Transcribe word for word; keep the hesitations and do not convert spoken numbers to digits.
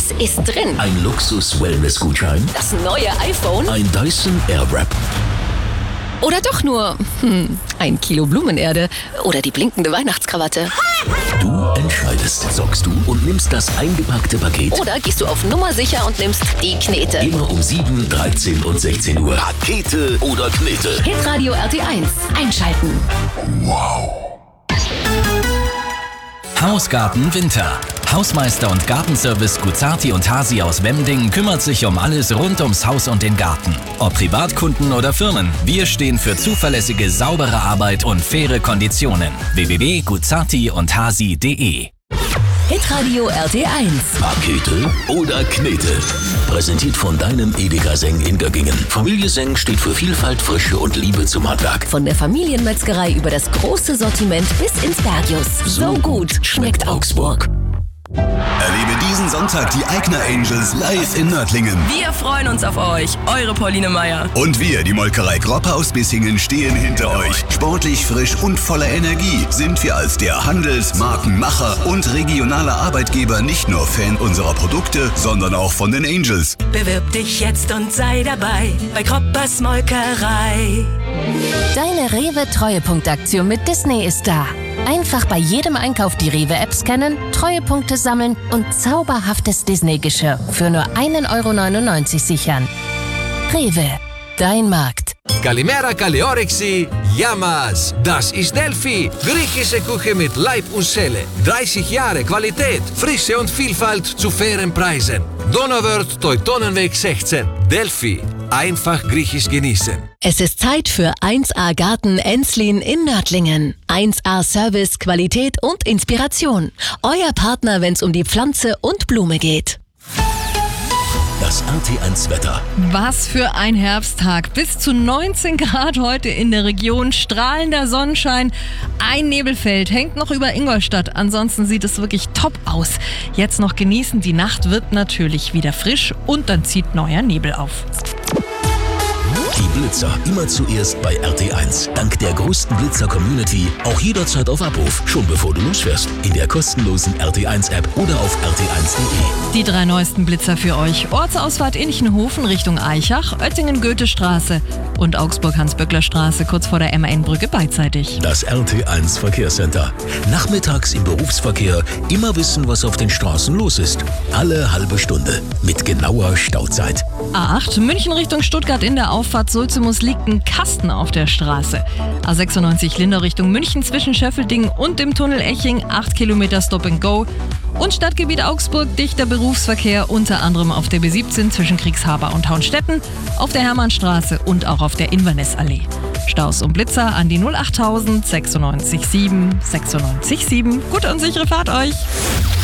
Was ist drin? Ein Luxus-Wellness-Gutschein? Das neue iPhone? Ein Dyson Airwrap? Oder doch nur hm, ein Kilo Blumenerde oder die blinkende Weihnachtskrawatte? Du entscheidest. Zockst du und nimmst das eingepackte Paket? Oder gehst du auf Nummer sicher und nimmst die Knete? Immer um sieben, dreizehn und sechzehn Uhr. Pakete oder Knete? Hitradio R T eins. Einschalten. Wow. Hausgarten Winter. Hausmeister und Gartenservice Guzzarti und Hasi aus Wemding kümmert sich um alles rund ums Haus und den Garten. Ob Privatkunden oder Firmen, wir stehen für zuverlässige, saubere Arbeit und faire Konditionen. w w w punkt guzzarti und hasi punkt de Hitradio R T eins. Pakete oder Knete? Präsentiert von deinem Edeka Seng in Göggingen. Familie Seng steht für Vielfalt, Frische und Liebe zum Handwerk. Von der Familienmetzgerei über das große Sortiment bis ins Bergius. So gut schmeckt Augsburg. Erlebe diesen Sonntag die Aigner Angels live in Nördlingen. Wir freuen uns auf euch, eure Pauline Meier. Und wir, die Molkerei Groppe aus Bissingen, stehen hinter euch. Sportlich, frisch und voller Energie sind wir als der Handels-, Markenmacher und regionaler Arbeitgeber nicht nur Fan unserer Produkte, sondern auch von den Angels. Bewirb dich jetzt und sei dabei bei Groppers Molkerei. Deine Rewe-Treuepunktaktion mit Disney ist da. Einfach bei jedem Einkauf die Rewe-App scannen, Treuepunkte sammeln und zauberhaftes Disney-Geschirr für nur ein Euro neunundneunzig sichern. Rewe, dein Markt. Kalimera Kaliorixi, Yamas. Das ist Delphi. Griechische Küche mit Leib und Seele. dreißig Jahre Qualität, Frische und Vielfalt zu fairen Preisen. Donauwörth, Teutonenweg sechzehn. Delphi. Einfach griechisch genießen. Es ist Zeit für eins A Garten Enslin in Nördlingen. eins A Service, Qualität und Inspiration. Euer Partner, wenn es um die Pflanze und Blume geht. Das R T eins Wetter. Was für ein Herbsttag. Bis zu neunzehn Grad heute in der Region. Strahlender Sonnenschein. Ein Nebelfeld hängt noch über Ingolstadt. Ansonsten sieht es wirklich top aus. Jetzt noch genießen. Die Nacht wird natürlich wieder frisch und dann zieht neuer Nebel auf. Die Blitzer immer zuerst bei R T eins. Dank der größten Blitzer-Community auch jederzeit auf Abruf, schon bevor du losfährst. In der kostenlosen R T eins App oder auf r t eins punkt de. Die drei neuesten Blitzer für euch. Ortsausfahrt Inchenhofen Richtung Aichach, Oettingen-Goethe-Straße und Augsburg-Hans-Böckler-Straße kurz vor der M A N-Brücke beidseitig. Das R T eins Verkehrscenter. Nachmittags im Berufsverkehr immer wissen, was auf den Straßen los ist. Alle halbe Stunde mit genauer Stauzeit. A acht München Richtung Stuttgart in der Auffahrt Sulzemus liegt ein Kasten auf der Straße. A sechsundneunzig Lindau Richtung München zwischen Schöffelding und dem Tunnel Eching, acht Kilometer Stop and Go. Und Stadtgebiet Augsburg dichter Berufsverkehr, unter anderem auf der B siebzehn zwischen Kriegshaber und Hauenstetten, auf der Hermannstraße und auch auf der Inverness-Allee. Staus und Blitzer an die null acht null null sechsundneunzig sieben sechsundneunzig sieben. Gute und sichere Fahrt euch!